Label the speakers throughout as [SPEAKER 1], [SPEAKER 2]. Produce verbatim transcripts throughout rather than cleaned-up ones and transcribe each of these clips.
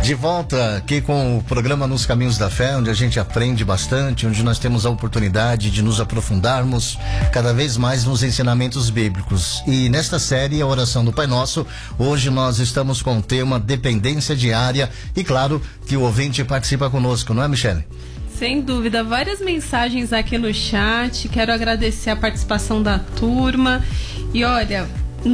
[SPEAKER 1] De volta aqui com o programa Nos Caminhos da Fé, onde a gente aprende bastante, onde nós temos a oportunidade de nos aprofundarmos cada vez mais nos ensinamentos bíblicos. E nesta série, a oração do Pai Nosso, hoje nós estamos com o tema dependência diária e claro que o ouvinte participa conosco, não é, Michele?
[SPEAKER 2] Sem dúvida, várias mensagens aqui no chat, quero agradecer a participação da turma. E olha,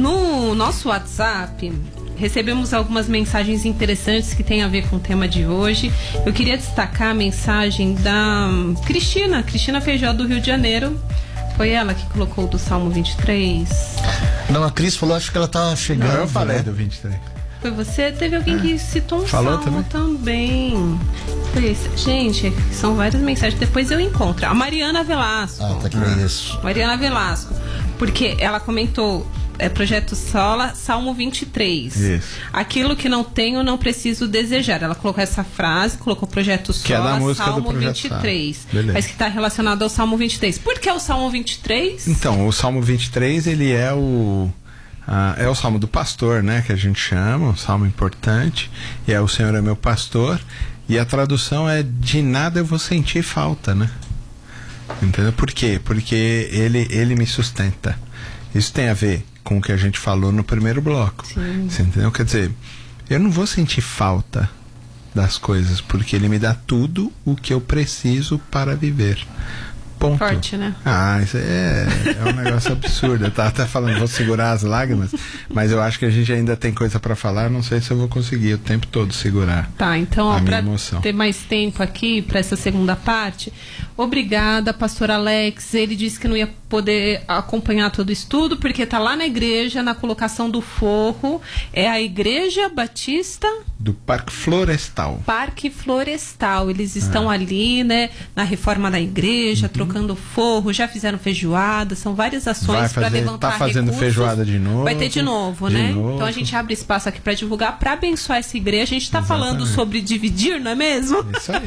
[SPEAKER 2] no nosso WhatsApp recebemos algumas mensagens interessantes que têm a ver com o tema de hoje. Eu queria destacar a mensagem da Cristina, Cristina Feijó, do Rio de Janeiro. Foi ela que colocou do Salmo vinte e três.
[SPEAKER 1] Não, a Cris falou, acho que ela tá chegando. Não,
[SPEAKER 3] eu falei, né?
[SPEAKER 1] do vinte e três.
[SPEAKER 2] Foi você? Teve alguém que citou um
[SPEAKER 3] Falou
[SPEAKER 2] salmo
[SPEAKER 3] também.
[SPEAKER 2] também. Foi, gente, são várias mensagens. Depois eu encontro. A Mariana Velasco.
[SPEAKER 1] Ah, tá aqui, é isso.
[SPEAKER 2] Mariana Velasco. Porque ela comentou, é, Projeto Sola, Salmo vinte e três.
[SPEAKER 3] Isso.
[SPEAKER 2] Aquilo que não tenho, não preciso desejar. Ela colocou essa frase, colocou Projeto Sola,
[SPEAKER 3] que é da música
[SPEAKER 2] Salmo
[SPEAKER 3] do Projeto
[SPEAKER 2] vinte e três.
[SPEAKER 3] Beleza.
[SPEAKER 2] Mas que está relacionado ao Salmo vinte e três. Por que o Salmo vinte e três?
[SPEAKER 3] Então, o Salmo vinte e três, ele é o... Ah, é o Salmo do Pastor, né, que a gente chama, um salmo importante, e é o Senhor é meu pastor, e a tradução é de nada eu vou sentir falta, né? Entendeu? Por quê? Porque ele, ele me sustenta. Isso tem a ver com o que a gente falou no primeiro bloco.
[SPEAKER 2] Sim.
[SPEAKER 3] Você entendeu? Quer dizer, eu não vou sentir falta das coisas, porque ele me dá tudo o que eu preciso para viver. Ponto.
[SPEAKER 2] Forte, né?
[SPEAKER 3] Ah, isso é, é um negócio absurdo. Eu tava até falando, vou segurar as lágrimas, mas eu acho que a gente ainda tem coisa para falar, não sei se eu vou conseguir o tempo todo segurar.
[SPEAKER 2] Tá, então,
[SPEAKER 3] a
[SPEAKER 2] ó,
[SPEAKER 3] minha
[SPEAKER 2] pra
[SPEAKER 3] emoção.
[SPEAKER 2] ter mais tempo aqui para essa segunda parte, obrigada, pastor Alex. Ele disse que não ia poder acompanhar todo o estudo, porque tá lá na igreja, na colocação do forro. É a Igreja Batista
[SPEAKER 3] do Parque Florestal.
[SPEAKER 2] Parque Florestal. Eles estão ah. ali, né, na reforma da igreja, uhum. trocando forro, já fizeram feijoada, são várias ações para levantar
[SPEAKER 3] tá fazendo
[SPEAKER 2] recursos.
[SPEAKER 3] Feijoada de novo.
[SPEAKER 2] Vai ter de novo,
[SPEAKER 3] de
[SPEAKER 2] né?
[SPEAKER 3] Novo.
[SPEAKER 2] Então a gente abre espaço aqui para divulgar, para abençoar essa igreja. A gente está falando sobre dividir, não é mesmo?
[SPEAKER 3] Isso aí.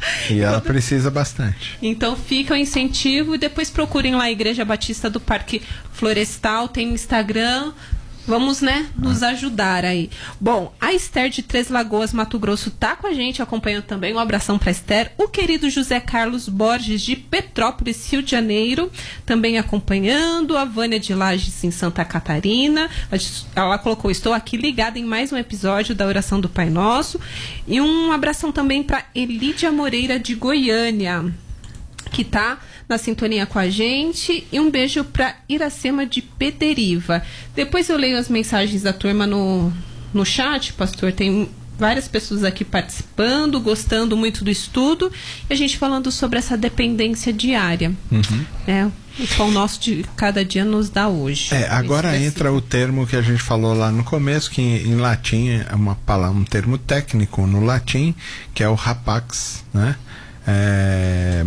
[SPEAKER 3] E ela precisa bastante.
[SPEAKER 2] Então fica o incentivo e depois procurem lá a Igreja Batista do Parque Florestal, tem Instagram. Vamos, né, nos ajudar aí. Bom, a Esther de Três Lagoas, Mato Grosso, tá com a gente, acompanhando também. Um abração para Esther. O querido José Carlos Borges, de Petrópolis, Rio de Janeiro, também acompanhando. A Vânia de Lages, em Santa Catarina. Ela colocou, estou aqui ligada em mais um episódio da Oração do Pai Nosso. E um abração também para Elídia Moreira, de Goiânia, que tá na sintonia com a gente, e um beijo para Iracema de Pederiva. Depois eu leio as mensagens da turma no, no chat, pastor, tem várias pessoas aqui participando, gostando muito do estudo, e a gente falando sobre essa dependência diária.
[SPEAKER 3] Uhum.
[SPEAKER 2] É, o pão nosso de cada dia nos dá hoje.
[SPEAKER 3] É, agora entra o termo que a gente falou lá no começo, que em, em latim é uma palavra, um termo técnico no latim, que é o rapax, né? É...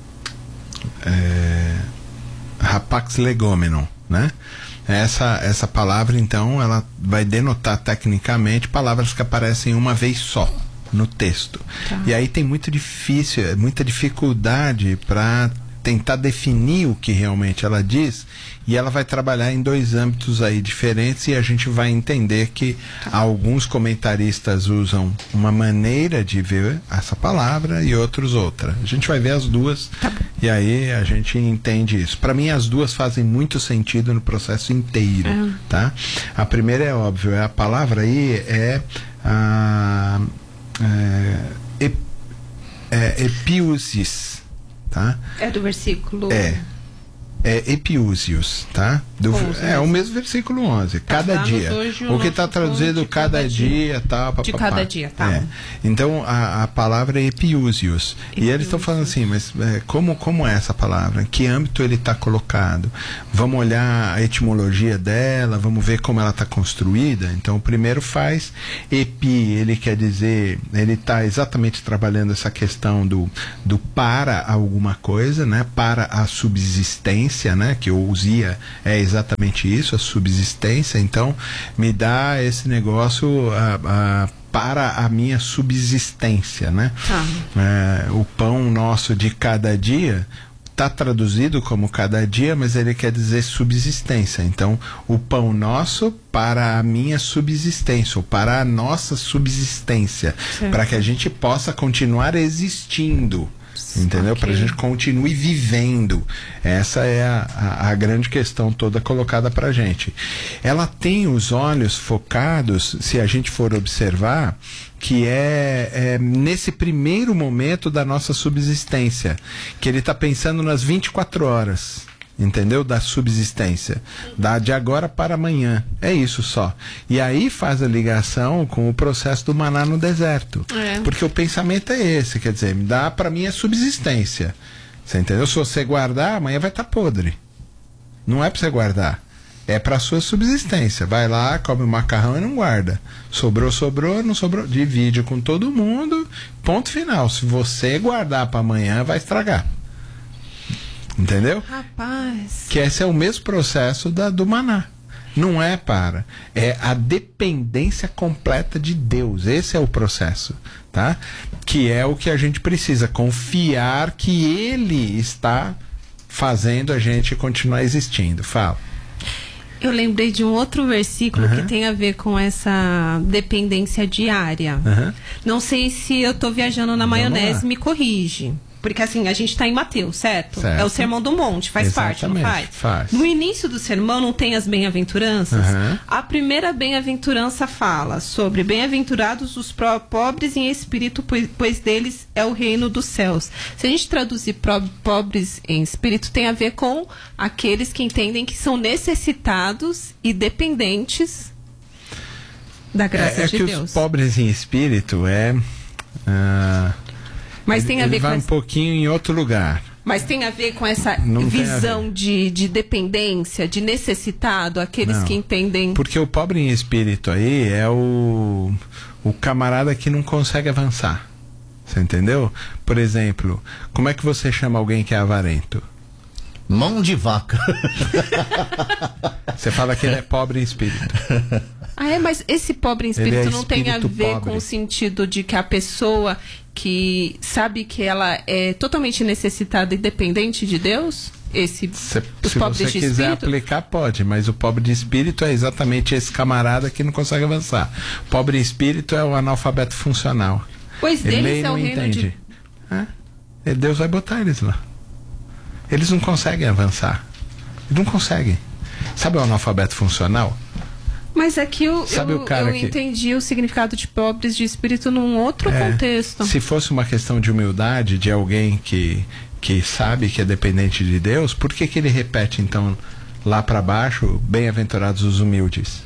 [SPEAKER 3] É, rapax legomenon, né? Essa, essa palavra, então, ela vai denotar tecnicamente palavras que aparecem uma vez só no texto. Tá. E aí tem muito difícil, muita dificuldade para tentar definir o que realmente ela diz, e ela vai trabalhar em dois âmbitos aí diferentes, e a gente vai entender que tá. alguns comentaristas usam uma maneira de ver essa palavra e outros outra. A gente vai ver as duas tá. e aí a gente entende isso. Para mim, as duas fazem muito sentido no processo inteiro. É. Tá? A primeira é óbvio, a palavra aí é a é, ep, é, epiusis. Tá?
[SPEAKER 2] É do versículo...
[SPEAKER 3] É. É epiúsios, tá? Do, onze, é o mesmo versículo onze. Tá, cada tá dia. O que está traduzido cada, cada dia, dia tal,
[SPEAKER 2] de cada dia, tá?
[SPEAKER 3] É. Então a, a palavra é epiúsios. E eles estão falando assim, mas é, como, como é essa palavra? Em que âmbito ele está colocado? Vamos olhar a etimologia dela, vamos ver como ela está construída. Então o primeiro faz epi, ele quer dizer, ele está exatamente trabalhando essa questão do, do para alguma coisa, né? Para a subsistência. Né, que eu usia é exatamente isso, a subsistência. Então me dá esse negócio a, a, para a minha subsistência, né? Ah. É, o pão nosso de cada dia está traduzido como cada dia, mas ele quer dizer subsistência. Então, o pão nosso para a minha subsistência, ou para a nossa subsistência, para que a gente possa continuar existindo. Entendeu? Okay. Para a gente continue vivendo. Essa é a, a, a grande questão toda colocada para a gente. Ela tem os olhos focados, se a gente for observar, que é, é nesse primeiro momento da nossa subsistência, que ele está pensando nas vinte e quatro horas. Entendeu? Da subsistência. Da de agora para amanhã. É isso só. E aí faz a ligação com o processo do maná no deserto. É. Porque o pensamento é esse, quer dizer, me dá para mim a subsistência. Você entendeu? Se você guardar, amanhã vai estar tá podre. Não é para você guardar. É para sua subsistência. Vai lá, come o macarrão e não guarda. Sobrou, sobrou, não sobrou. Divide com todo mundo. Ponto final. Se você guardar para amanhã, vai estragar. Entendeu?
[SPEAKER 2] Rapaz.
[SPEAKER 3] Que esse é o mesmo processo da, do maná. Não é para. É a dependência completa de Deus. Esse é o processo. Tá? Que é o que a gente precisa. Confiar que Ele está fazendo a gente continuar existindo. Fala.
[SPEAKER 2] Eu lembrei de um outro versículo uhum. que tem a ver com essa dependência diária. Uhum. Não sei se eu estou viajando na maionese, me corrige. Porque assim, a gente está em Mateus, certo? certo? É o Sermão do Monte, faz Exatamente, parte, não faz?
[SPEAKER 3] faz?
[SPEAKER 2] No início do sermão não tem as bem-aventuranças?
[SPEAKER 3] Uhum.
[SPEAKER 2] A primeira bem-aventurança fala sobre bem-aventurados os pobres em espírito, pois, pois deles é o reino dos céus. Se a gente traduzir pobres em espírito, tem a ver com aqueles que entendem que são necessitados e dependentes da graça
[SPEAKER 3] é, é
[SPEAKER 2] de
[SPEAKER 3] que
[SPEAKER 2] Deus.
[SPEAKER 3] Os pobres em espírito é... Uh...
[SPEAKER 2] Mas tem a ver
[SPEAKER 3] ele vai
[SPEAKER 2] com
[SPEAKER 3] um
[SPEAKER 2] essa...
[SPEAKER 3] pouquinho em outro lugar.
[SPEAKER 2] Mas tem a ver com essa
[SPEAKER 3] Não
[SPEAKER 2] visão de, de dependência, de necessitado, aqueles
[SPEAKER 3] não,
[SPEAKER 2] que entendem...
[SPEAKER 3] Porque o pobre em espírito aí é o, o camarada que não consegue avançar. Você entendeu? Por exemplo, como é que você chama alguém que é avarento?
[SPEAKER 1] Mão de vaca.
[SPEAKER 3] Você fala que ele é pobre em espírito.
[SPEAKER 2] Ah, é, mas esse pobre em espírito
[SPEAKER 3] é
[SPEAKER 2] não tem a ver
[SPEAKER 3] pobre.
[SPEAKER 2] com o sentido de que a pessoa que sabe que ela é totalmente necessitada e dependente de Deus? Esse,
[SPEAKER 3] Cê,
[SPEAKER 2] os
[SPEAKER 3] se
[SPEAKER 2] pobres
[SPEAKER 3] você
[SPEAKER 2] de
[SPEAKER 3] quiser
[SPEAKER 2] espírito?
[SPEAKER 3] aplicar, pode, mas o pobre de espírito é exatamente esse camarada que não consegue avançar. O pobre em espírito é o analfabeto funcional.
[SPEAKER 2] Pois
[SPEAKER 3] ele
[SPEAKER 2] deles
[SPEAKER 3] lê
[SPEAKER 2] é o
[SPEAKER 3] não
[SPEAKER 2] reino
[SPEAKER 3] entende.
[SPEAKER 2] de...
[SPEAKER 3] É? Deus vai botar eles lá. Eles não conseguem avançar. Eles não conseguem. Sabe o analfabeto funcional?
[SPEAKER 2] Mas aqui eu,
[SPEAKER 3] Sabe
[SPEAKER 2] eu,
[SPEAKER 3] o cara
[SPEAKER 2] eu
[SPEAKER 3] que...
[SPEAKER 2] entendi o significado de pobres de espírito num outro
[SPEAKER 3] é,
[SPEAKER 2] contexto.
[SPEAKER 3] Se fosse uma questão de humildade de alguém que, que sabe que é dependente de Deus, por que que ele repete então lá para baixo, bem-aventurados os humildes?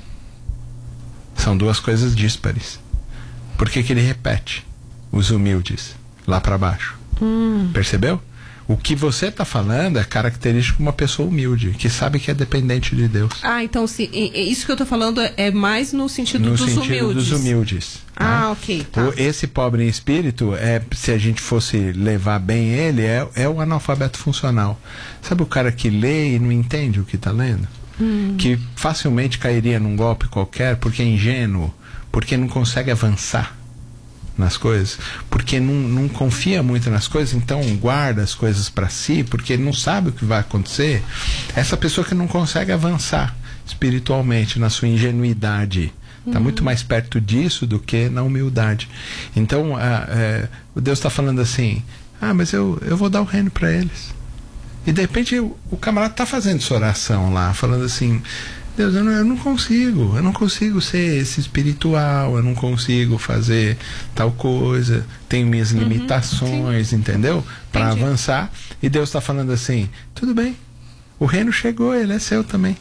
[SPEAKER 3] São duas coisas díspares. Por que que ele repete os humildes lá para baixo?
[SPEAKER 2] Hum.
[SPEAKER 3] Percebeu? O que você está falando é característico de uma pessoa humilde, que sabe que é dependente de Deus.
[SPEAKER 2] Ah, então se, isso que eu estou falando é mais no sentido
[SPEAKER 3] no
[SPEAKER 2] dos
[SPEAKER 3] sentido
[SPEAKER 2] humildes.
[SPEAKER 3] dos humildes.
[SPEAKER 2] Ah,
[SPEAKER 3] né?
[SPEAKER 2] ok. Tá.
[SPEAKER 3] O, esse pobre em espírito, é, se a gente fosse levar bem ele, é, é o analfabeto funcional. Sabe o cara que lê e não entende o que está lendo?
[SPEAKER 2] Hum.
[SPEAKER 3] Que facilmente cairia num golpe qualquer porque é ingênuo, porque não consegue avançar nas coisas, porque não, não confia muito nas coisas, então guarda as coisas para si, porque não sabe o que vai acontecer. Essa pessoa que não consegue avançar espiritualmente na sua ingenuidade está uhum. muito mais perto disso do que na humildade. Então a, é, o Deus está falando assim: ah, mas eu, eu vou dar o reino para eles. E de repente o, o camarada está fazendo essa oração lá, falando assim: Deus, eu não, eu não consigo, eu não consigo ser esse espiritual, eu não consigo fazer tal coisa, tenho minhas uhum, limitações, sim. entendeu? Para avançar. E Deus está falando assim: tudo bem, o reino chegou, ele é seu também.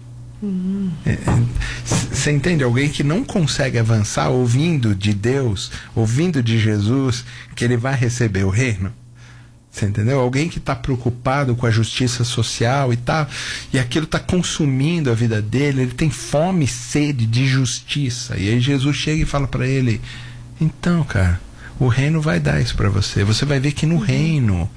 [SPEAKER 3] Você uhum. é, entende? Alguém que não consegue avançar ouvindo de Deus, ouvindo de Jesus, que ele vai receber o reino. Você entendeu? Alguém que está preocupado com a justiça social e tal, e aquilo está consumindo a vida dele, ele tem fome e sede de justiça. E aí Jesus chega e fala para ele: então, cara, o reino vai dar isso para você. Você vai ver que no uhum. reino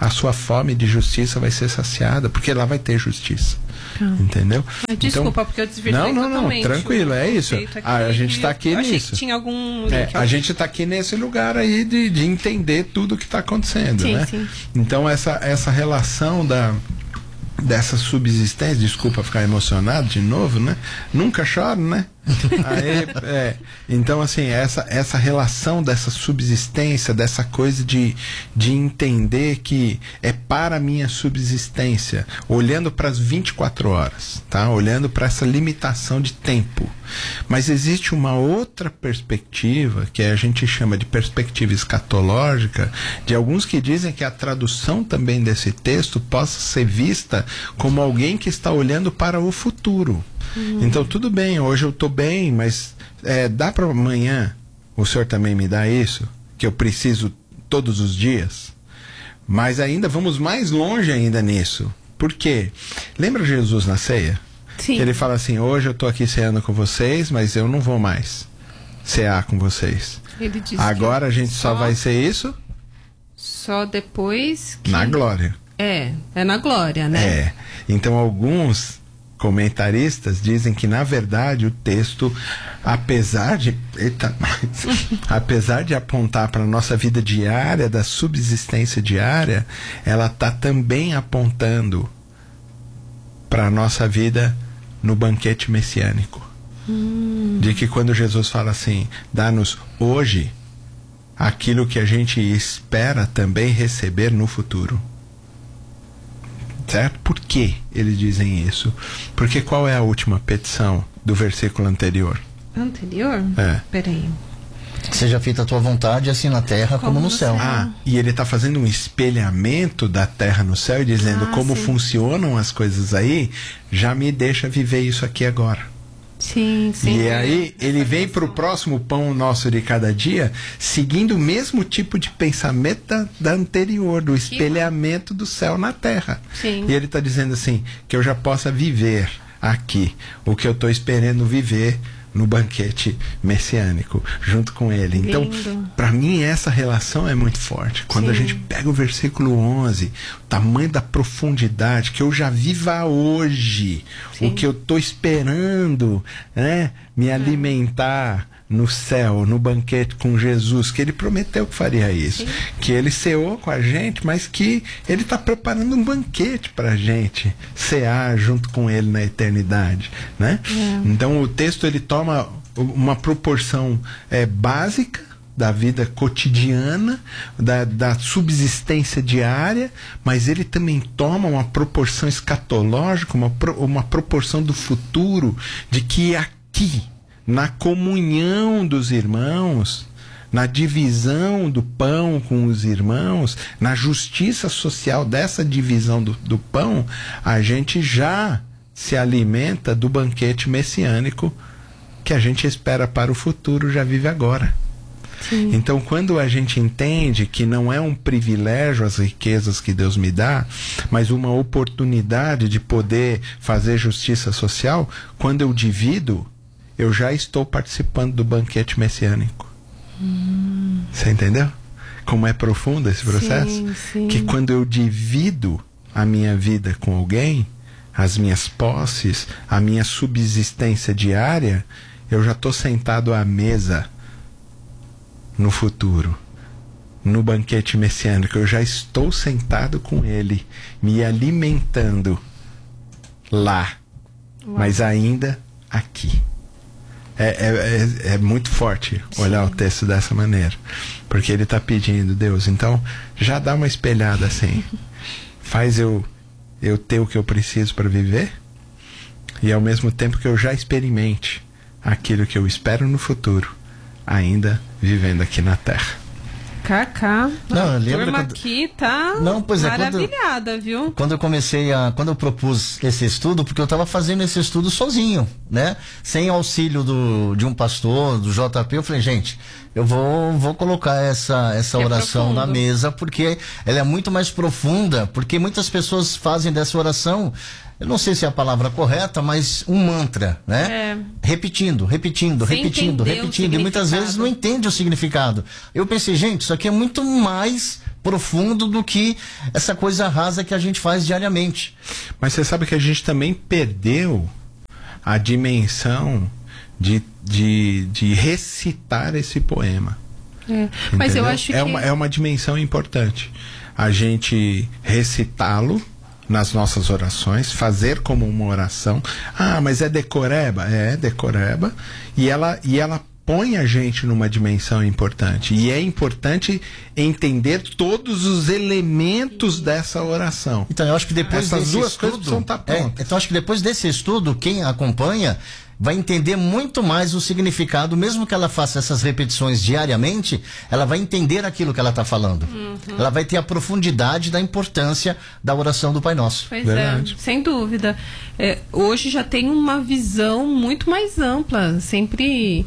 [SPEAKER 3] a sua fome de justiça vai ser saciada, porque lá vai ter justiça. Ah. Entendeu?
[SPEAKER 2] Ah, desculpa, então, porque eu desvirtuei
[SPEAKER 3] Não, não, não,
[SPEAKER 2] totalmente
[SPEAKER 3] tranquilo, é isso. A, a gente está aqui
[SPEAKER 2] eu
[SPEAKER 3] nisso.
[SPEAKER 2] Achei que tinha algum...
[SPEAKER 3] É, a gente está aqui nesse lugar aí de, de entender tudo o que está acontecendo,
[SPEAKER 2] sim,
[SPEAKER 3] né?
[SPEAKER 2] Sim.
[SPEAKER 3] Então, essa, essa relação da... dessa subsistência, desculpa ficar emocionado de novo, né? Nunca choro, né? Aí, é, então, assim, essa, essa relação dessa subsistência, dessa coisa de, de entender que é para a minha subsistência, olhando para as vinte e quatro horas, tá? Olhando para essa limitação de tempo. Mas existe uma outra perspectiva, que a gente chama de perspectiva escatológica, de alguns que dizem que a tradução também desse texto possa ser vista como alguém que está olhando para o futuro. Uhum. Então, tudo bem, hoje eu estou bem, mas é, dá para amanhã o senhor também me dá isso? Que eu preciso todos os dias? Mas ainda vamos mais longe ainda nisso. Por quê? Lembra Jesus na ceia?
[SPEAKER 2] Sim.
[SPEAKER 3] Que ele fala assim, hoje eu estou aqui ceando com vocês, mas eu não vou mais cear com vocês.
[SPEAKER 2] Ele disse
[SPEAKER 3] Agora a gente só,
[SPEAKER 2] só
[SPEAKER 3] vai ser isso?
[SPEAKER 2] Só depois que...
[SPEAKER 3] Na glória.
[SPEAKER 2] É, é na glória, né?
[SPEAKER 3] É. Então alguns comentaristas dizem que, na verdade, o texto, apesar de eita, apesar de apontar para a nossa vida diária, da subsistência diária, ela está também apontando para a nossa vida no banquete messiânico. Hum. De que quando Jesus fala assim, dá-nos hoje aquilo que a gente espera também receber no futuro. Certo? Por que eles dizem isso? Porque qual é a última petição do versículo anterior?
[SPEAKER 2] Anterior?
[SPEAKER 3] É.
[SPEAKER 2] Peraí.
[SPEAKER 1] Seja feita a tua vontade, assim na terra como, como no céu.
[SPEAKER 2] céu.
[SPEAKER 3] Ah, e ele está fazendo um espelhamento da terra no céu e dizendo
[SPEAKER 2] ah,
[SPEAKER 3] como
[SPEAKER 2] sim.
[SPEAKER 3] funcionam as coisas aí, já me deixa viver isso aqui agora.
[SPEAKER 2] Sim, sim.
[SPEAKER 3] E aí ele vem para o próximo pão nosso de cada dia, seguindo o mesmo tipo de pensamento da, da anterior, do espelhamento do céu na terra.
[SPEAKER 2] Sim.
[SPEAKER 3] E ele está dizendo assim, que eu já possa viver aqui o que eu estou esperando viver no banquete messiânico, junto com ele.
[SPEAKER 2] Lindo.
[SPEAKER 3] Então, para mim, essa relação é muito forte. Quando
[SPEAKER 2] Sim.
[SPEAKER 3] a gente pega o versículo onze, o tamanho da profundidade, que eu já viva hoje, Sim. o que eu estou esperando, né, me é. alimentar no céu, no banquete com Jesus, que ele prometeu que faria isso. Sim. Que ele ceou com a gente, mas que ele está preparando um banquete para a gente cear junto com ele na eternidade, né? É. Então o texto ele toma uma proporção é, básica da vida cotidiana, da, da subsistência diária, mas ele também toma uma proporção escatológica, uma, pro, uma proporção do futuro, de que aqui, na comunhão dos irmãos, na divisão do pão com os irmãos, na justiça social dessa divisão do, do pão, a gente já se alimenta do banquete messiânico que a gente espera para o futuro, já vive agora. Sim. Então, quando a gente entende que não é um privilégio as riquezas que Deus me dá, mas uma oportunidade de poder fazer justiça social, quando eu divido, eu já estou participando do banquete messiânico. Hum. Você entendeu? Como é profundo esse processo?
[SPEAKER 2] Sim, sim.
[SPEAKER 3] Que quando eu divido a minha vida com alguém, as minhas posses, a minha subsistência diária, eu já estou sentado à mesa no futuro, no banquete messiânico. Eu já estou sentado com ele, me alimentando lá, Uau. mas ainda aqui. É, é, é, é muito forte olhar Sim. o texto dessa maneira, porque ele está pedindo, Deus, então já dá uma espelhada assim, faz eu, eu ter o que eu preciso para viver, e ao mesmo tempo que eu já experimente aquilo que eu espero no futuro, ainda vivendo aqui na Terra.
[SPEAKER 2] Cacá,
[SPEAKER 1] não,
[SPEAKER 2] a
[SPEAKER 1] lembra
[SPEAKER 2] turma
[SPEAKER 1] quando...
[SPEAKER 2] aqui tá
[SPEAKER 1] não, pois é,
[SPEAKER 2] maravilhada,
[SPEAKER 1] quando,
[SPEAKER 2] viu?
[SPEAKER 1] Quando eu comecei a... Quando eu propus esse estudo, porque eu estava fazendo esse estudo sozinho, né? Sem auxílio do, de um pastor, do J P, eu falei, gente, eu vou, vou colocar essa, essa
[SPEAKER 2] é
[SPEAKER 1] oração
[SPEAKER 2] profundo.
[SPEAKER 1] na mesa, porque ela é muito mais profunda, porque muitas pessoas fazem dessa oração, eu não sei se é a palavra correta, mas um mantra, né?
[SPEAKER 2] É.
[SPEAKER 1] Repetindo, repetindo,
[SPEAKER 2] Sem
[SPEAKER 1] repetindo, repetindo. E muitas vezes não entende o significado. Eu pensei, gente, isso aqui é muito mais profundo do que essa coisa rasa que a gente faz diariamente.
[SPEAKER 3] Mas você sabe que a gente também perdeu a dimensão de, de, de recitar esse poema.
[SPEAKER 2] É. Mas eu acho que...
[SPEAKER 3] É uma, é uma dimensão importante. A gente recitá-lo nas nossas orações, fazer como uma oração. Ah, mas é decoreba? É, decoreba. E ela, e ela põe a gente numa dimensão importante. E é importante entender todos os elementos dessa oração.
[SPEAKER 1] Então, eu acho que depois
[SPEAKER 3] Essas
[SPEAKER 1] desse
[SPEAKER 3] duas
[SPEAKER 1] estudo,
[SPEAKER 3] coisas precisam estar prontas.
[SPEAKER 1] É, então, acho que depois desse estudo, quem acompanha vai entender muito mais o significado, mesmo que ela faça essas repetições diariamente, ela vai entender aquilo que ela está falando. Uhum. Ela vai ter a profundidade da importância da oração do Pai Nosso.
[SPEAKER 2] Pois Verdade. é, sem dúvida. É, hoje já tem uma visão muito mais ampla. Sempre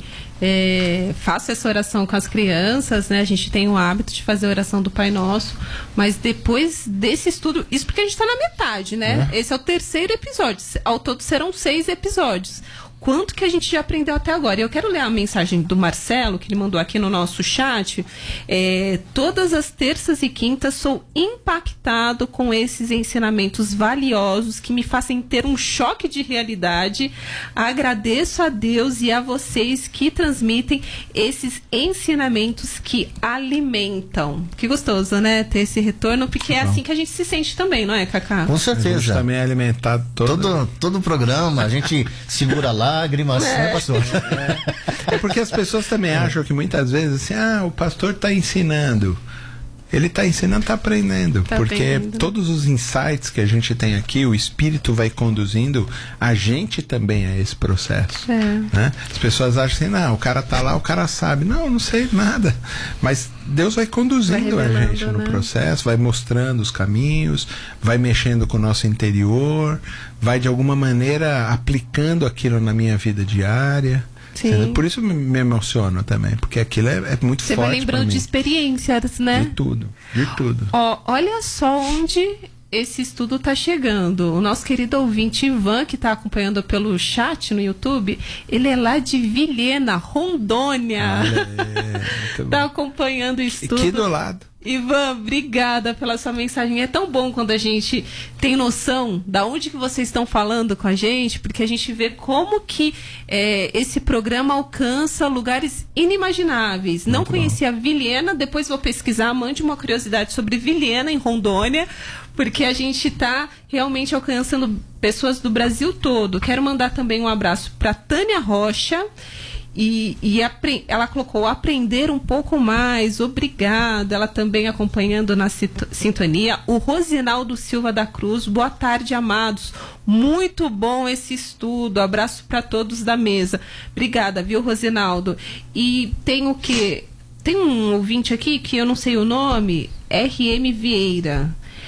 [SPEAKER 2] é, faço essa oração com as crianças, né? A gente tem o hábito de fazer a oração do Pai Nosso, mas depois desse estudo, isso porque a gente está na metade, né? É. Esse é o terceiro episódio. Ao todo serão seis episódios. Quanto que a gente já aprendeu até agora? Eu quero ler a mensagem do Marcelo, que ele mandou aqui no nosso chat. É, todas as terças e quintas sou impactado com esses ensinamentos valiosos que me fazem ter um choque de realidade. Agradeço a Deus e a vocês que transmitem esses ensinamentos que alimentam. Que gostoso, né? Ter esse retorno, porque é assim que a gente se sente também, não é, Cacá?
[SPEAKER 1] Com certeza.
[SPEAKER 3] A gente também é alimentado todo...
[SPEAKER 1] Todo, todo o programa, a gente segura lá. Lágrimas, é. né, pastor?
[SPEAKER 3] É. É porque as pessoas também é. acham que muitas vezes assim, ah, o pastor está ensinando. Ele está ensinando, está aprendendo. Tá porque aprendendo. Todos os insights que a gente tem aqui, o Espírito vai conduzindo a gente também a esse processo. É. Né? As pessoas acham assim, não, o cara está lá, o cara sabe. Não, não sei nada. Mas Deus vai conduzindo vai a gente no né? processo, vai mostrando os caminhos, vai mexendo com o nosso interior, vai de alguma maneira aplicando aquilo na minha vida diária. Sim. Por isso me emociono também, porque aquilo é, é muito
[SPEAKER 2] Você
[SPEAKER 3] forte.
[SPEAKER 2] Você vai lembrando de experiências, né?
[SPEAKER 3] De tudo, de tudo.
[SPEAKER 2] Ó, olha só onde esse estudo está chegando. O nosso querido ouvinte Ivan, que está acompanhando pelo chat no YouTube, ele é lá de Vilhena, Rondônia. Está acompanhando o estudo.
[SPEAKER 3] Aqui do lado.
[SPEAKER 2] Ivan, obrigada pela sua mensagem. É tão bom quando a gente tem noção da onde que vocês estão falando com a gente, porque a gente vê como que é, esse programa alcança lugares inimagináveis. Muito Não conhecia bom. Vilhena, depois vou pesquisar, mande uma curiosidade sobre Vilhena, em Rondônia, porque a gente está realmente alcançando pessoas do Brasil todo. Quero mandar também um abraço para Tânia Rocha. E, e apre, ela colocou aprender um pouco mais, obrigada. Ela também acompanhando na sintonia. O Rosinaldo Silva da Cruz, boa tarde, amados. Muito bom esse estudo. Abraço para todos da mesa. Obrigada, viu, Rosinaldo? E tem o que? Tem um ouvinte aqui que eu não sei o nome, R M Vieira.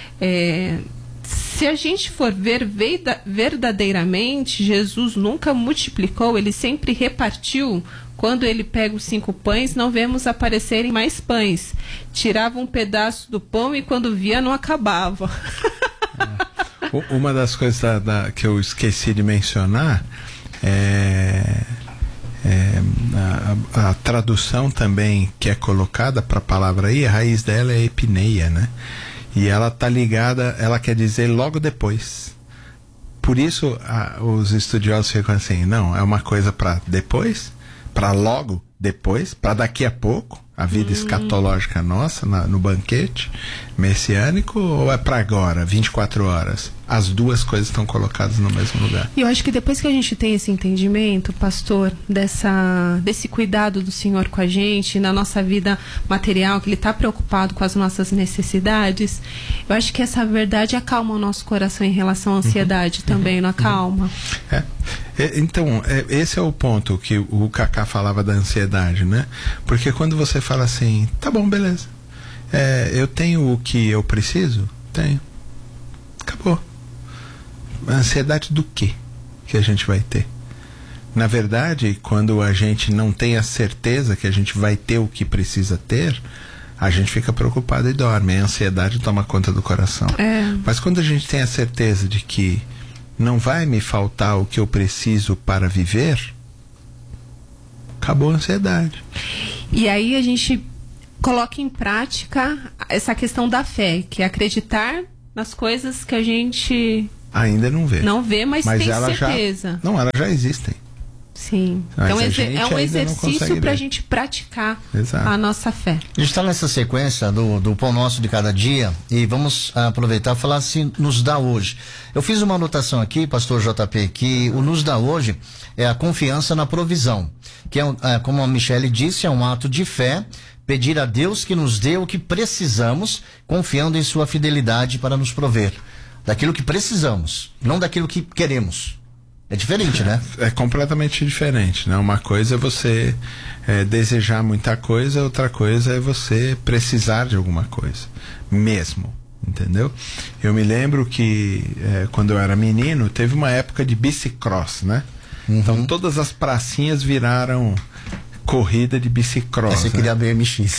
[SPEAKER 2] É. Se a gente for ver verdadeiramente, Jesus nunca multiplicou, ele sempre repartiu. Quando ele pega os cinco pães, não vemos aparecerem mais pães. Tirava um pedaço do pão e quando via, não acabava.
[SPEAKER 3] É. Uma das coisas da, da, que eu esqueci de mencionar é, é a, a tradução também que é colocada para a palavra aí, a raiz dela é epineia, né? E ela está ligada, ela quer dizer logo depois. Por isso a, os estudiosos ficam assim, não, é uma coisa para depois, para logo depois, para daqui a pouco, a vida hum. escatológica nossa, na, no banquete messiânico, ou é para agora, vinte e quatro horas? As duas coisas estão colocadas no mesmo lugar.
[SPEAKER 2] E eu acho que depois que a gente tem esse entendimento, pastor, dessa, desse cuidado do Senhor com a gente, na nossa vida material, que Ele está preocupado com as nossas necessidades, eu acho que essa verdade acalma o nosso coração em relação à ansiedade uhum. também, não acalma?
[SPEAKER 3] É. Então, é, esse é o ponto que o Cacá falava da ansiedade, né? Porque quando você fala assim, tá bom, beleza, é, eu tenho o que eu preciso? Tenho. Acabou. A ansiedade do quê que a gente vai ter? Na verdade, quando a gente não tem a certeza que a gente vai ter o que precisa ter, a gente fica preocupado e dorme. A ansiedade toma conta do coração.
[SPEAKER 2] É.
[SPEAKER 3] Mas quando a gente tem a certeza de que não vai me faltar o que eu preciso para viver, acabou a ansiedade.
[SPEAKER 2] E aí a gente coloque em prática essa questão da fé, que é acreditar nas coisas que a gente
[SPEAKER 3] ainda não vê.
[SPEAKER 2] Não vê, mas, mas tem
[SPEAKER 3] ela
[SPEAKER 2] certeza.
[SPEAKER 3] Já, não, elas já existem.
[SPEAKER 2] Sim.
[SPEAKER 3] Mas
[SPEAKER 2] então
[SPEAKER 3] a
[SPEAKER 2] é um exercício para a gente praticar
[SPEAKER 3] Exato.
[SPEAKER 2] a nossa fé.
[SPEAKER 1] A gente está nessa sequência do, do Pão Nosso de Cada Dia e vamos aproveitar e falar assim, nos dá hoje. Eu fiz uma anotação aqui, pastor J P, que o nos dá hoje é a confiança na provisão, que é, é como a Michele disse, é um ato de fé, pedir a Deus que nos dê o que precisamos, confiando em sua fidelidade para nos prover daquilo que precisamos, não daquilo que queremos. É diferente, né?
[SPEAKER 3] É, é completamente diferente, né? Uma coisa é você é, desejar muita coisa, outra coisa é você precisar de alguma coisa, mesmo, entendeu? Eu me lembro que é, quando eu era menino, teve uma época de bicicross, né? Uhum. Então todas as pracinhas viraram corrida de bicicross.
[SPEAKER 1] Você
[SPEAKER 3] né?
[SPEAKER 1] queria a B M X.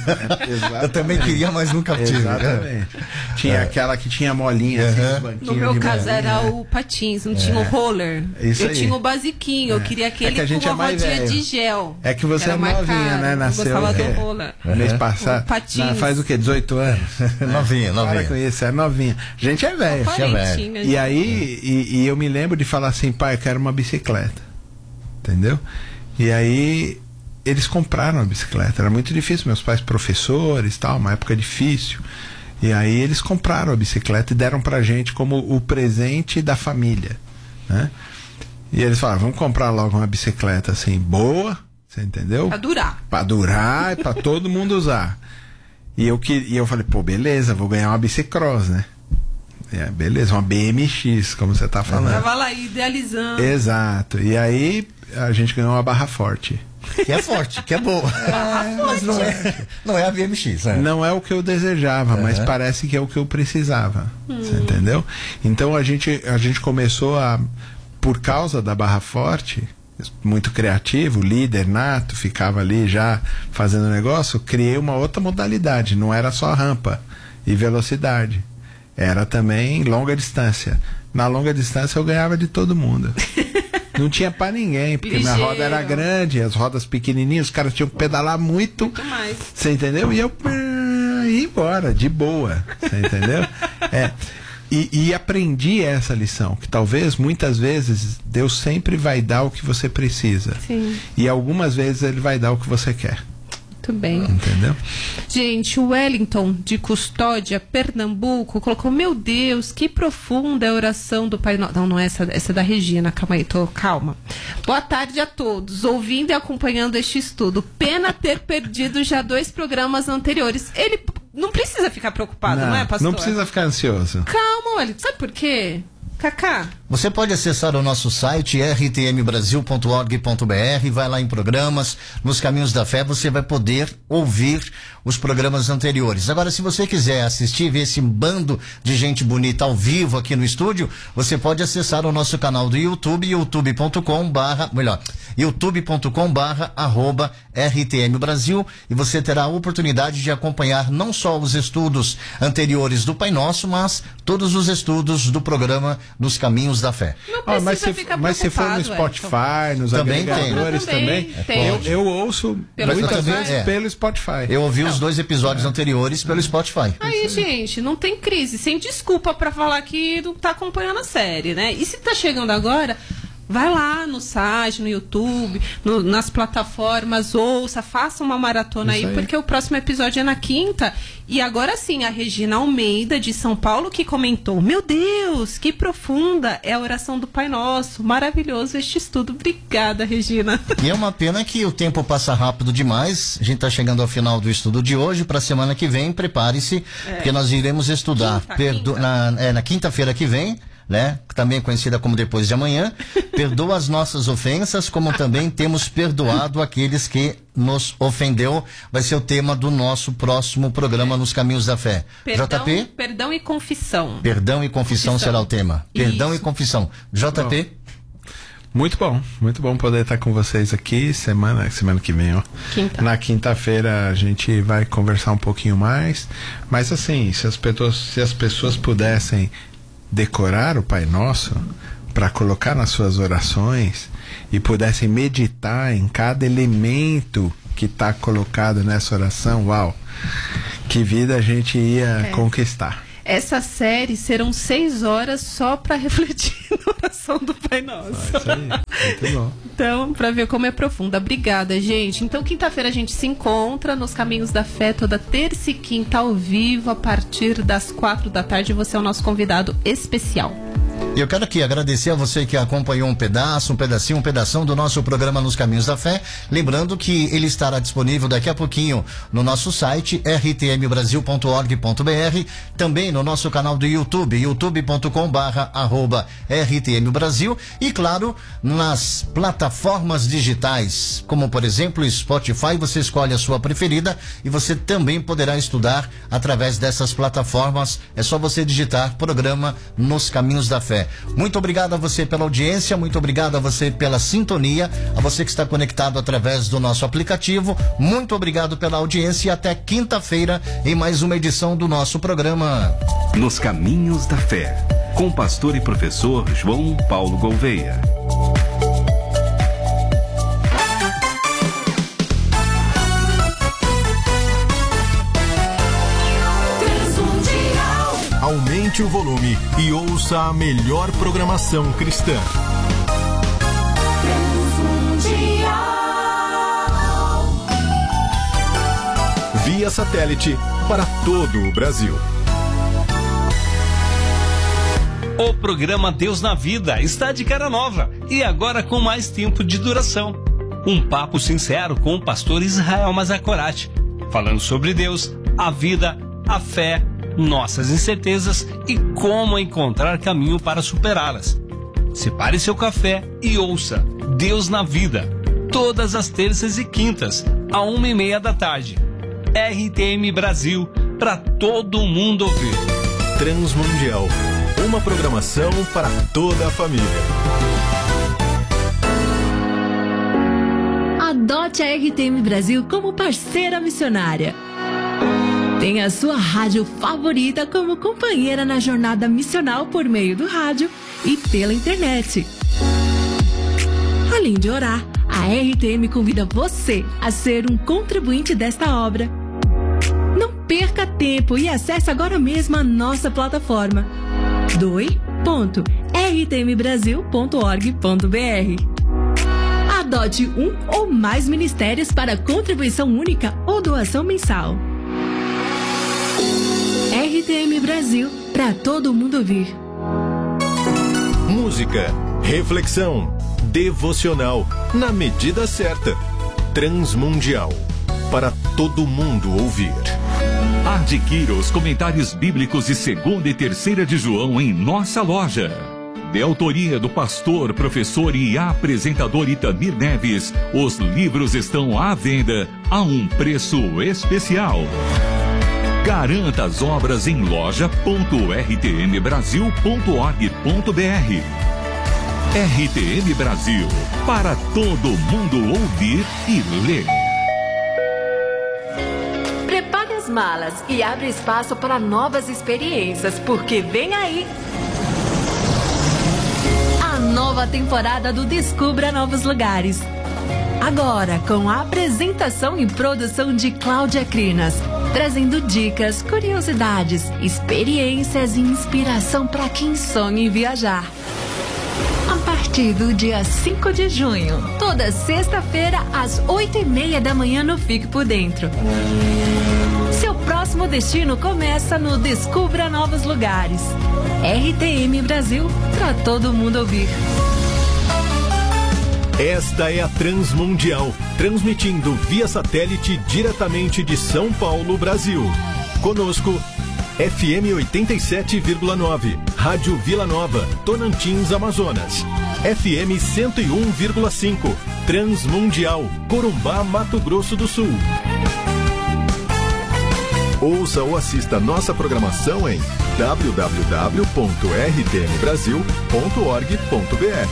[SPEAKER 3] Exa-
[SPEAKER 1] Eu também queria, mas nunca tive.
[SPEAKER 3] Exatamente. Tinha é. aquela que tinha molinha, assim,
[SPEAKER 1] uhum.
[SPEAKER 3] os banquinhos.
[SPEAKER 2] No meu
[SPEAKER 3] de
[SPEAKER 2] caso
[SPEAKER 3] molinha.
[SPEAKER 2] era o patins, não é. tinha o roller.
[SPEAKER 3] Isso
[SPEAKER 2] eu
[SPEAKER 3] aí.
[SPEAKER 2] tinha o basiquinho, é. eu queria aquele
[SPEAKER 3] é que a gente
[SPEAKER 2] com uma
[SPEAKER 3] é mais
[SPEAKER 2] rodinha
[SPEAKER 3] velho.
[SPEAKER 2] de gel.
[SPEAKER 3] É que você que é novinha,
[SPEAKER 2] caro.
[SPEAKER 3] né? Nasceu.
[SPEAKER 2] Eu gostava
[SPEAKER 3] é,
[SPEAKER 2] do roller.
[SPEAKER 3] Mês passado.
[SPEAKER 2] Patins.
[SPEAKER 3] Faz o quê? dezoito anos?
[SPEAKER 1] Novinha, novinha.
[SPEAKER 3] Para com isso, é novinha. A gente é velho.
[SPEAKER 1] É velho.
[SPEAKER 3] E aí, e, e eu me lembro de falar assim, pai, eu quero uma bicicleta. Entendeu? E aí eles compraram a bicicleta. Era muito difícil, meus pais professores, tal, uma época difícil. E aí eles compraram a bicicleta e deram pra gente como o presente da família, né? E eles falaram, vamos comprar logo uma bicicleta assim, boa, você entendeu?
[SPEAKER 2] Pra durar.
[SPEAKER 3] Pra durar e pra todo mundo usar. E eu, que, e eu falei, pô, beleza, vou ganhar uma bicicross, né? É, beleza, uma B M X, como você tá falando.
[SPEAKER 2] Tava lá idealizando.
[SPEAKER 3] Exato. E aí a gente ganhou uma barra forte.
[SPEAKER 1] Que é forte, que é boa. É, mas não é, não é a B M X, né?
[SPEAKER 3] Não é o que eu desejava,
[SPEAKER 1] uhum.
[SPEAKER 3] mas parece que é o que eu precisava. Hum. Você entendeu? Então a gente, a gente começou a, por causa da barra forte, muito criativo, líder nato, ficava ali já fazendo negócio, criei uma outra modalidade. Não era só rampa e velocidade. Era também longa distância. Na longa distância eu ganhava de todo mundo. Não tinha pra ninguém, porque
[SPEAKER 2] Ligeiro.
[SPEAKER 3] minha roda era grande, as rodas pequenininhas, os caras tinham que pedalar muito.
[SPEAKER 2] Muito mais.
[SPEAKER 3] Você entendeu? E eu ah, ia embora, de boa. Você entendeu? É. E, e aprendi essa lição, que talvez, muitas vezes, Deus sempre vai dar o que você precisa.
[SPEAKER 2] Sim.
[SPEAKER 3] E algumas vezes Ele vai dar o que você quer.
[SPEAKER 2] Muito bem.
[SPEAKER 3] Entendeu?
[SPEAKER 2] Gente, o Wellington, de Custódia, Pernambuco, colocou, meu Deus, que profunda é a oração do Pai Nosso. Não, não é essa, essa é da Regina, calma aí, tô, calma. Boa tarde a todos, ouvindo e acompanhando este estudo. Pena ter perdido já dois programas anteriores. Ele não precisa ficar preocupado, não, não é, pastor?
[SPEAKER 3] Não precisa ficar ansioso.
[SPEAKER 2] Calma, Wellington, sabe por quê? Cacá.
[SPEAKER 1] Você pode acessar o nosso site r t m brasil ponto org ponto b r, vai lá em programas, nos Caminhos da Fé, você vai poder ouvir os programas anteriores. Agora, se você quiser assistir, ver esse bando de gente bonita ao vivo aqui no estúdio, você pode acessar o nosso canal do YouTube, youtube ponto com barra, melhor, youtube ponto com barra arroba R T M Brasil, e você terá a oportunidade de acompanhar não só os estudos anteriores do Pai Nosso, mas todos os estudos do programa Nos Caminhos da Fé.
[SPEAKER 2] Não
[SPEAKER 3] ah, mas se,
[SPEAKER 2] ficar
[SPEAKER 3] mas se for no Spotify, nos
[SPEAKER 1] também
[SPEAKER 3] agregadores
[SPEAKER 1] tem.
[SPEAKER 3] também,
[SPEAKER 2] tem.
[SPEAKER 3] Eu, eu ouço
[SPEAKER 2] Pelo
[SPEAKER 3] muitas
[SPEAKER 2] Spotify?
[SPEAKER 3] vezes
[SPEAKER 1] É.
[SPEAKER 3] pelo Spotify.
[SPEAKER 1] Eu ouvi os dois episódios anteriores pelo Spotify.
[SPEAKER 2] Aí, gente, não tem crise, sem desculpa pra falar que não tá acompanhando a série, né? E se tá chegando agora, vai lá no site, no YouTube, no, nas plataformas, ouça, faça uma maratona aí,
[SPEAKER 3] Isso aí.
[SPEAKER 2] porque o próximo episódio é na quinta. E agora sim, a Regina Almeida, de São Paulo, que comentou, meu Deus, que profunda é a oração do Pai Nosso. Maravilhoso este estudo. Obrigada, Regina.
[SPEAKER 1] E é uma pena que o tempo passa rápido demais. A gente está chegando ao final do estudo de hoje. Para a semana que vem, prepare-se, é. porque nós iremos estudar
[SPEAKER 2] Quinta,
[SPEAKER 1] perdo...
[SPEAKER 2] quinta.
[SPEAKER 1] na, é, na quinta-feira que vem, né? Também conhecida como depois de amanhã. Perdoa as nossas ofensas, como também temos perdoado aqueles que nos ofendeu. Vai ser o tema do nosso próximo programa Nos Caminhos da Fé.
[SPEAKER 2] Perdão,
[SPEAKER 1] J P?
[SPEAKER 2] Perdão e confissão.
[SPEAKER 1] Perdão e confissão,
[SPEAKER 2] confissão.
[SPEAKER 1] será o tema. Perdão
[SPEAKER 2] Isso.
[SPEAKER 1] e confissão. J P?
[SPEAKER 3] Bom. Muito bom, muito bom poder estar com vocês aqui semana, semana que vem, ó.
[SPEAKER 2] Quinta.
[SPEAKER 3] Na quinta-feira a gente vai conversar um pouquinho mais, mas assim, se as pessoas, se as pessoas pudessem decorar o Pai Nosso para colocar nas suas orações e pudessem meditar em cada elemento que está colocado nessa oração, uau, que vida a gente ia é. conquistar.
[SPEAKER 2] Essa série serão seis horas só para refletir na oração do Pai Nosso.
[SPEAKER 3] Ah, isso aí, muito bom.
[SPEAKER 2] Então, para ver como é profunda. Obrigada, gente. Então, quinta-feira a gente se encontra nos Caminhos da Fé, toda terça e quinta ao vivo, a partir das quatro da tarde. Você é o nosso convidado especial.
[SPEAKER 1] E eu quero aqui agradecer a você que acompanhou um pedaço, um pedacinho, um pedação do nosso programa Nos Caminhos da Fé. Lembrando que ele estará disponível daqui a pouquinho no nosso site r t m brasil ponto org ponto b r, também no nosso canal do YouTube, youtube ponto com barra arroba r t m brasil, e claro, nas plataformas digitais, como por exemplo Spotify. Você escolhe a sua preferida e você também poderá estudar através dessas plataformas. É só você digitar programa Nos Caminhos da Fé. Muito obrigado a você pela audiência, muito obrigado a você pela sintonia, a você que está conectado através do nosso aplicativo. Muito obrigado pela audiência e até quinta-feira em mais uma edição do nosso programa
[SPEAKER 4] Nos Caminhos da Fé, com o pastor e professor João Paulo Gouveia.
[SPEAKER 5] Aumente o volume e ouça a melhor programação cristã. Via satélite para todo o Brasil.
[SPEAKER 6] O programa Deus na Vida está de cara nova e agora com mais tempo de duração. Um papo sincero com o pastor Israel Mazakorati, falando sobre Deus, a vida, a fé, nossas incertezas e como encontrar caminho para superá-las. Separe seu café e ouça Deus na Vida, todas as terças e quintas, a uma e meia da tarde. R T M Brasil, para todo mundo ouvir.
[SPEAKER 5] Transmundial, uma programação para toda a família.
[SPEAKER 7] Adote a R T M Brasil como parceira missionária. Tenha a sua rádio favorita como companheira na jornada missional por meio do rádio e pela internet. Além de orar, a R T M convida você a ser um contribuinte desta obra. Não perca tempo e acesse agora mesmo a nossa plataforma doe ponto r t m brasil ponto org ponto b r. Adote um ou mais ministérios para contribuição única ou doação mensal. R T M Brasil, para todo mundo ouvir.
[SPEAKER 5] Música, reflexão, devocional, na medida certa. Transmundial, para todo mundo ouvir.
[SPEAKER 8] Adquira os comentários bíblicos de segunda e terceira de João em nossa loja. De autoria do pastor, professor e apresentador Itamir Neves, os livros estão à venda a um preço especial. Garanta as obras em loja ponto r t m brasil ponto org ponto b r. R T M Brasil, para todo mundo ouvir e ler.
[SPEAKER 7] Prepare as malas e abre espaço para novas experiências, porque vem aí a nova temporada do Descubra Novos Lugares. Agora, com a apresentação e produção de Cláudia Crinas, trazendo dicas, curiosidades, experiências e inspiração para quem sonha em viajar. A partir do dia cinco de junho, toda sexta-feira, às oito e meia da manhã no Fique por Dentro. Seu próximo destino começa no Descubra Novos Lugares. R T M Brasil, para todo mundo ouvir.
[SPEAKER 5] Esta é a Transmundial, transmitindo via satélite diretamente de São Paulo, Brasil. Conosco, F M oitenta e sete vírgula nove, Rádio Vila Nova, Tocantins, Amazonas. F M cento e um vírgula cinco, Transmundial, Corumbá, Mato Grosso do Sul. Ouça ou assista nossa programação em w w w ponto r t m brasil ponto org ponto b r.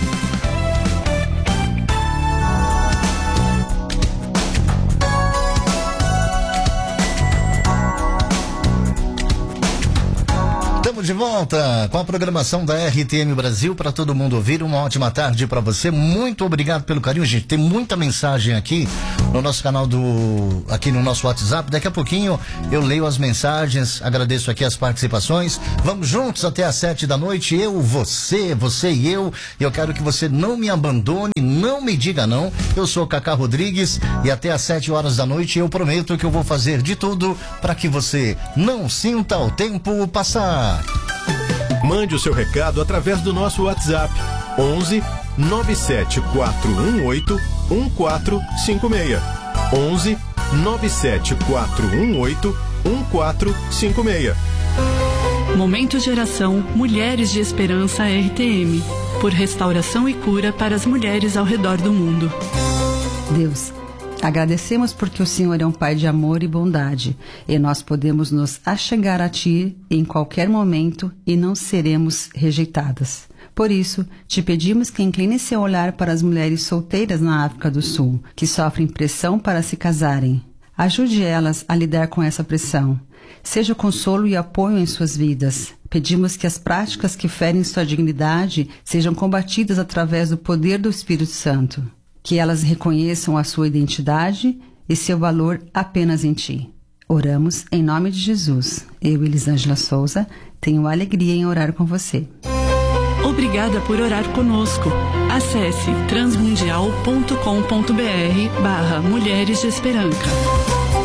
[SPEAKER 1] de de volta com a programação da R T M Brasil para todo mundo ouvir. Uma ótima tarde para você. Muito obrigado pelo carinho, gente. Tem muita mensagem aqui no nosso canal do, aqui no nosso WhatsApp. Daqui a pouquinho eu leio as mensagens. Agradeço aqui as participações. Vamos juntos até às sete da noite. Eu, você, você e eu. Eu quero que você não me abandone, não me diga não. Eu sou o Cacá Rodrigues e até às sete horas da noite eu prometo que eu vou fazer de tudo para que você não sinta o tempo passar.
[SPEAKER 5] Mande o seu recado através do nosso WhatsApp onze nove sete quatro um oito um quatro cinco seis. onze nove sete quatro um oito um quatro cinco seis.
[SPEAKER 9] Momento Geração Mulheres de Esperança R T M, por restauração e cura para as mulheres ao redor do mundo.
[SPEAKER 10] Deus, agradecemos porque o Senhor é um Pai de amor e bondade, e nós podemos nos achegar a Ti em qualquer momento e não seremos rejeitadas. Por isso, te pedimos que incline seu olhar para as mulheres solteiras na África do Sul, que sofrem pressão para se casarem. Ajude elas a lidar com essa pressão. Seja consolo e apoio em suas vidas. Pedimos que as práticas que ferem sua dignidade sejam combatidas através do poder do Espírito Santo. Que elas reconheçam a sua identidade e seu valor apenas em Ti. Oramos em nome de Jesus. Eu, Elisângela Souza, tenho alegria em orar com você.
[SPEAKER 9] Obrigada por orar conosco. Acesse transmundial ponto com ponto br barra Mulheres de Esperança.